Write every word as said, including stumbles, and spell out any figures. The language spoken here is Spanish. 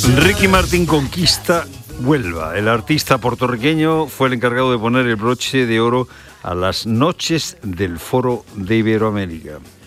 Ricky Martin conquista Huelva. El artista puertorriqueño fue el encargado de poner el broche de oro a las noches del Foro de Iberoamérica.